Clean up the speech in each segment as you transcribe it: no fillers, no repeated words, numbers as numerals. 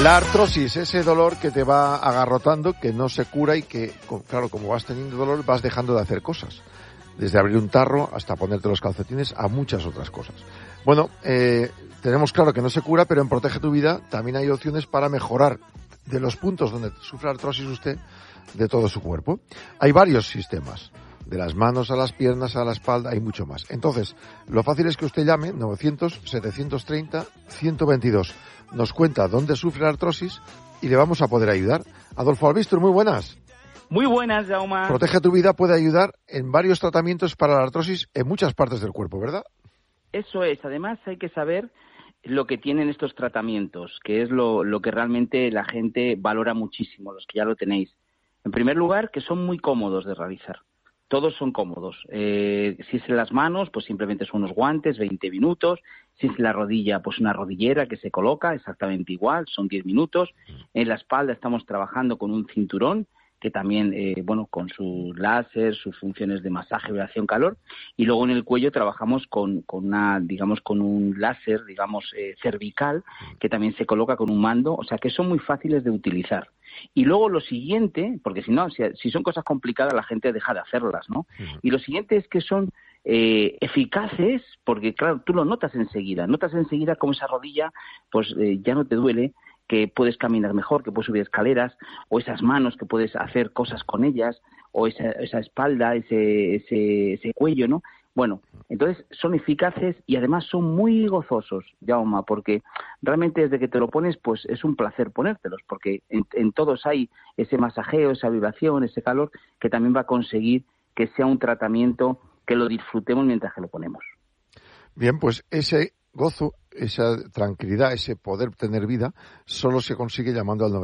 La artrosis, ese dolor que te va agarrotando, que no se cura y que, claro, como vas teniendo dolor, vas dejando de hacer cosas. Desde abrir un tarro hasta ponerte los calcetines a muchas otras cosas. Bueno, tenemos claro que no se cura, pero en Protege tu Vida también hay opciones para mejorar de los puntos donde sufre artrosis usted de todo su cuerpo. Hay varios sistemas. De las manos a las piernas, a la espalda, hay mucho más. Entonces, lo fácil es que usted llame 900-730-122. Nos cuenta dónde sufre la artrosis y le vamos a poder ayudar. Adolfo Albistur, muy buenas. Muy buenas, Jaume. Protege tu Vida puede ayudar en varios tratamientos para la artrosis en muchas partes del cuerpo, ¿verdad? Eso es. Además, hay que saber lo que tienen estos tratamientos, que es lo que realmente la gente valora muchísimo, los que ya lo tenéis. En primer lugar, que son muy cómodos de realizar. Todos son cómodos. Si es en las manos, pues simplemente son unos guantes, 20 minutos. Si es en la rodilla, pues una rodillera que se coloca exactamente igual, son 10 minutos. En la espalda estamos trabajando con un cinturón que también, con su láser, sus funciones de masaje, vibración, calor. Y luego en el cuello trabajamos con un láser, cervical, que también se coloca con un mando. O sea, que son muy fáciles de utilizar. Y luego lo siguiente, porque si no, si son cosas complicadas, la gente deja de hacerlas, ¿no? Uh-huh. Y lo siguiente es que son eficaces, porque claro, tú lo notas enseguida cómo esa rodilla, pues ya no te duele, que puedes caminar mejor, que puedes subir escaleras, o esas manos que puedes hacer cosas con ellas, o esa espalda, ese cuello, ¿no? Bueno, entonces son eficaces y además son muy gozosos, Jaume, porque realmente desde que te lo pones, pues es un placer ponértelos, porque en todos hay ese masajeo, esa vibración, ese calor, que también va a conseguir que sea un tratamiento que lo disfrutemos mientras que lo ponemos. Bien, pues ese gozo, esa tranquilidad, ese poder tener vida, solo se consigue llamando al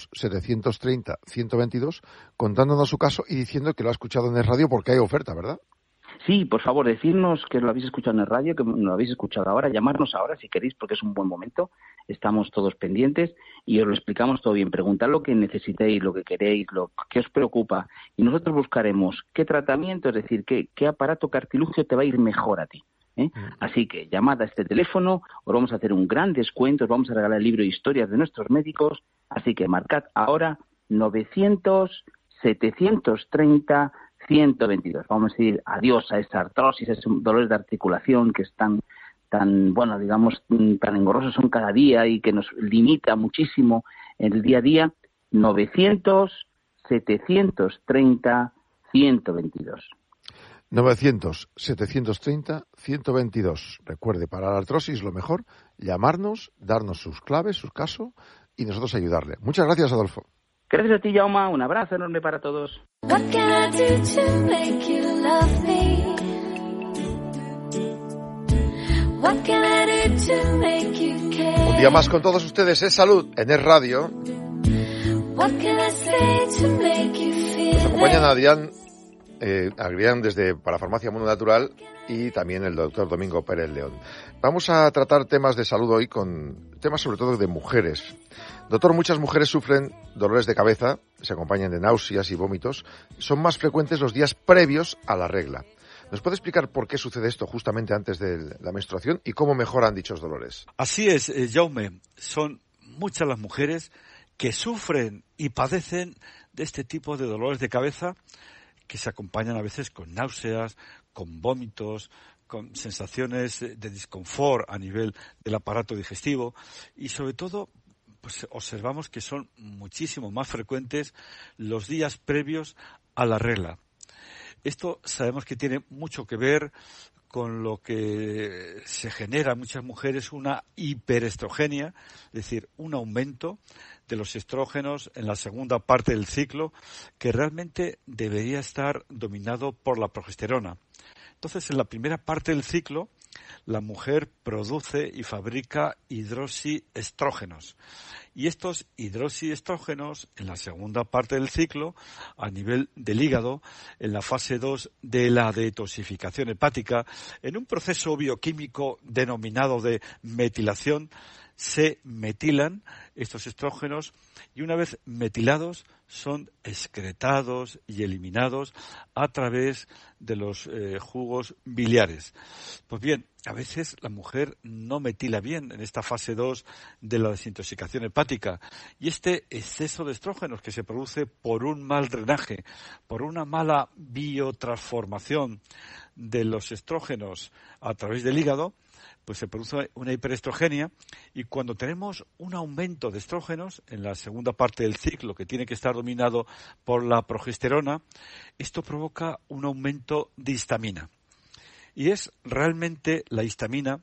900-730-122, contándonos su caso y diciendo que lo ha escuchado en el radio porque hay oferta, ¿verdad? Sí, por favor, decirnos que lo habéis escuchado en el radio, que lo habéis escuchado ahora, llamarnos ahora si queréis, porque es un buen momento, estamos todos pendientes y os lo explicamos todo bien. Preguntad lo que necesitéis, lo que queréis, lo que os preocupa, y nosotros buscaremos qué tratamiento, es decir, qué aparato, qué artilugio te va a ir mejor a ti. Así que llamad a este teléfono, os vamos a hacer un gran descuento, os vamos a regalar el libro de historias de nuestros médicos, así que marcad ahora 900-730-122. Vamos a decir adiós a esa artrosis, a esos dolores de articulación que están tan engorrosos son cada día y que nos limita muchísimo en el día a día. 900-730-122. 900-730-122. Recuerde, para la artrosis lo mejor, llamarnos, darnos sus claves, sus casos y nosotros ayudarle. Muchas gracias, Adolfo. Gracias a ti, Jaume. Un abrazo enorme para todos. What can I do to make you love me? What can I do to make you care? Un día más con todos ustedes es Salud en Es Radio. What can I say to make you feel? Nos acompañan Adrián desde Parafarmacia Mundo Natural y también el doctor Domingo Pérez León. Vamos a tratar temas de salud hoy con temas sobre todo de mujeres. Doctor, muchas mujeres sufren dolores de cabeza, se acompañan de náuseas y vómitos. Son más frecuentes los días previos a la regla. ¿Nos puede explicar por qué sucede esto justamente antes de la menstruación y cómo mejoran dichos dolores? Así es, Jaume. Son muchas las mujeres que sufren y padecen de este tipo de dolores de cabeza que se acompañan a veces con náuseas, con vómitos, con sensaciones de disconfort a nivel del aparato digestivo y sobre todo pues observamos que son muchísimo más frecuentes los días previos a la regla. Esto sabemos que tiene mucho que ver con lo que se genera en muchas mujeres una hiperestrogenia, es decir, un aumento de los estrógenos en la segunda parte del ciclo que realmente debería estar dominado por la progesterona. Entonces, en la primera parte del ciclo, la mujer produce y fabrica hidroxiestrógenos. Y estos hidroxiestrógenos, en la segunda parte del ciclo, a nivel del hígado, en la fase 2 de la detoxificación hepática, en un proceso bioquímico denominado de metilación, se metilan estos estrógenos y una vez metilados son excretados y eliminados a través de los jugos biliares. Pues bien, a veces la mujer no metila bien en esta fase 2 de la desintoxicación hepática y este exceso de estrógenos que se produce por un mal drenaje, por una mala biotransformación de los estrógenos a través del hígado, pues se produce una hiperestrogenia y cuando tenemos un aumento de estrógenos en la segunda parte del ciclo que tiene que estar dominado por la progesterona, esto provoca un aumento de histamina. Y es realmente la histamina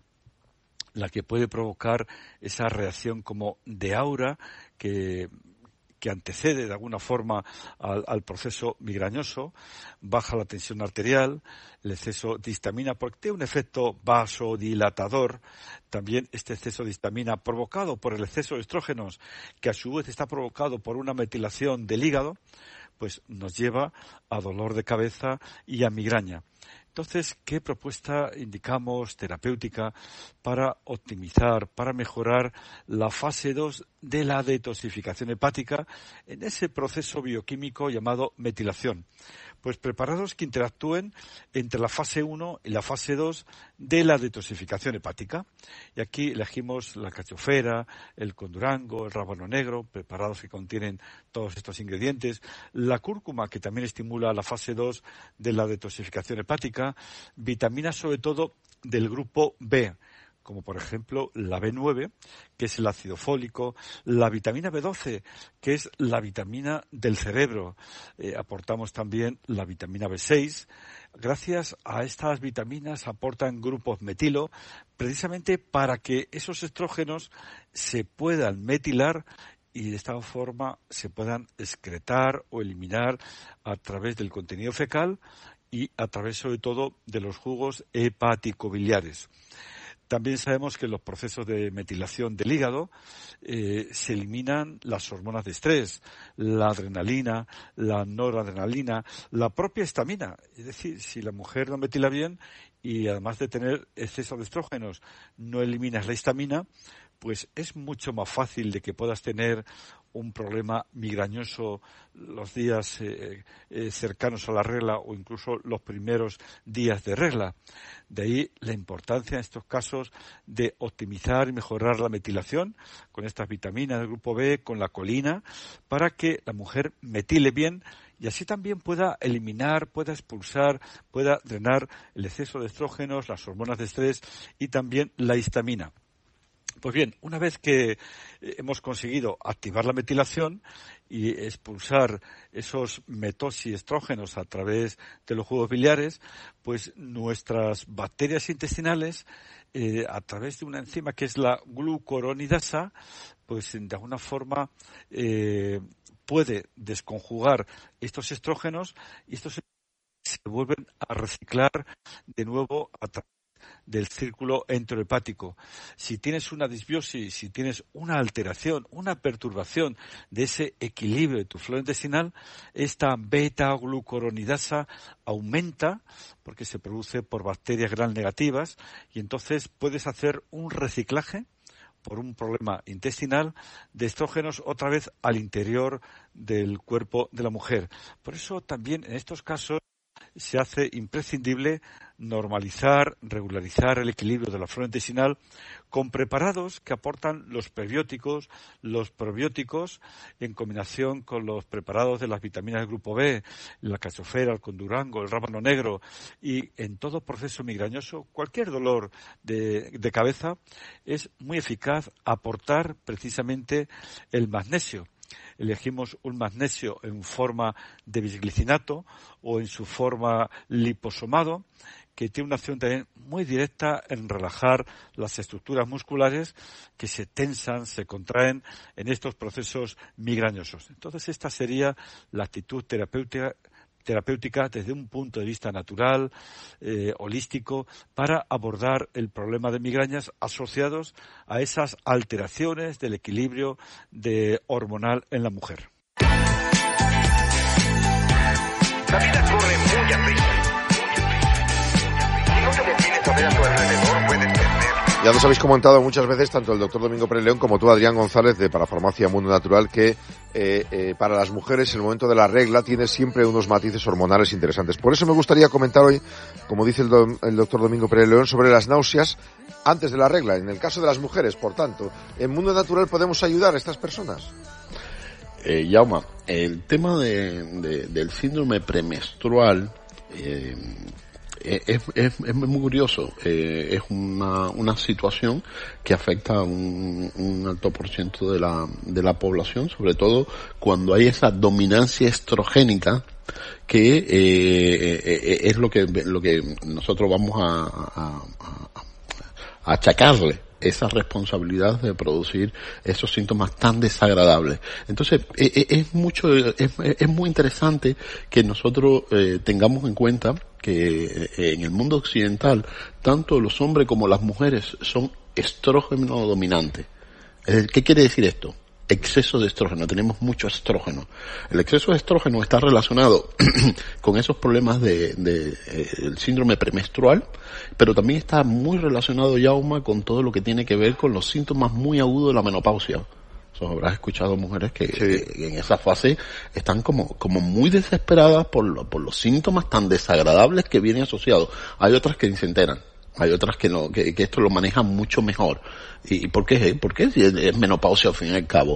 la que puede provocar esa reacción como de aura que antecede de alguna forma al proceso migrañoso, baja la tensión arterial, el exceso de histamina, porque tiene un efecto vasodilatador. También este exceso de histamina provocado por el exceso de estrógenos, que a su vez está provocado por una metilación del hígado, pues nos lleva a dolor de cabeza y a migraña. Entonces, ¿qué propuesta indicamos terapéutica para optimizar, para mejorar la fase 2 de la detoxificación hepática en ese proceso bioquímico llamado metilación? Pues preparados que interactúen entre la fase 1 y la fase 2 de la detoxificación hepática. Y aquí elegimos la cachofera, el condurango, el rábano negro, preparados que contienen todos estos ingredientes, la cúrcuma, que también estimula la fase 2 de la detoxificación hepática, vitaminas sobre todo del grupo B, como por ejemplo la B9, que es el ácido fólico, la vitamina B12, que es la vitamina del cerebro. Aportamos también la vitamina B6. Gracias a estas vitaminas aportan grupos metilo, precisamente para que esos estrógenos se puedan metilar y de esta forma se puedan excretar o eliminar a través del contenido fecal y a través sobre todo de los jugos hepático-biliares. También sabemos que en los procesos de metilación del hígado se eliminan las hormonas de estrés, la adrenalina, la noradrenalina, la propia histamina. Es decir, si la mujer no metila bien y además de tener exceso de estrógenos no eliminas la histamina, pues es mucho más fácil de que puedas tener un problema migrañoso los días cercanos a la regla o incluso los primeros días de regla. De ahí la importancia en estos casos de optimizar y mejorar la metilación con estas vitaminas del grupo B, con la colina, para que la mujer metile bien y así también pueda eliminar, pueda expulsar, pueda drenar el exceso de estrógenos, las hormonas de estrés y también la histamina. Pues bien, una vez que hemos conseguido activar la metilación y expulsar esos metoxiestrógenos a través de los jugos biliares, pues nuestras bacterias intestinales, a través de una enzima que es la glucuronidasa, pues de alguna forma puede desconjugar estos estrógenos y estos se vuelven a reciclar de nuevo a través del círculo enterohepático. Si tienes una disbiosis, si tienes una alteración, una perturbación de ese equilibrio de tu flora intestinal, esta beta-glucuronidasa aumenta porque se produce por bacterias gram negativas y entonces puedes hacer un reciclaje por un problema intestinal de estrógenos otra vez al interior del cuerpo de la mujer. Por eso también en estos casos se hace imprescindible normalizar, regularizar el equilibrio de la flora intestinal con preparados que aportan los prebióticos, los probióticos, en combinación con los preparados de las vitaminas del grupo B, la cachofera, el condurango, el rábano negro, y en todo proceso migrañoso, cualquier dolor de cabeza, es muy eficaz aportar precisamente el magnesio. Elegimos un magnesio en forma de bisglicinato o en su forma liposomado, que tiene una acción también muy directa en relajar las estructuras musculares que se tensan, se contraen en estos procesos migrañosos. Entonces, esta sería la actitud terapéutica desde un punto de vista natural, holístico, para abordar el problema de migrañas asociados a esas alteraciones del equilibrio hormonal en la mujer. La vida corre muy a prisa. Si no te detienes a ver a tu alrededor, puedes perder. Ya nos habéis comentado muchas veces, tanto el doctor Domingo Pérez León como tú, Adrián González, de Parafarmacia Mundo Natural, que para las mujeres el momento de la regla tiene siempre unos matices hormonales interesantes. Por eso me gustaría comentar hoy, como dice el doctor Domingo Pérez León, sobre las náuseas antes de la regla. En el caso de las mujeres, por tanto, ¿en Mundo Natural podemos ayudar a estas personas? Jaume, el tema del síndrome premenstrual es muy curioso. Es una situación que afecta a un alto por ciento de la población, sobre todo cuando hay esa dominancia estrogénica que es lo que nosotros vamos a achacarle esa responsabilidad de producir esos síntomas tan desagradables. Entonces, es muy interesante que nosotros tengamos en cuenta que en el mundo occidental, tanto los hombres como las mujeres son estrógeno dominantes. ¿Qué quiere decir esto? Exceso de estrógeno, tenemos mucho estrógeno. El exceso de estrógeno está relacionado con esos problemas del síndrome premenstrual, pero también está muy relacionado, Jaume, con todo lo que tiene que ver con los síntomas muy agudos de la menopausia. Habrás escuchado mujeres que en esa fase están como muy desesperadas por los síntomas tan desagradables que vienen asociados. Hay otras que ni se enteran. Hay otras que no, que esto lo manejan mucho mejor. ¿Y por qué? Porque es menopausia al fin y al cabo.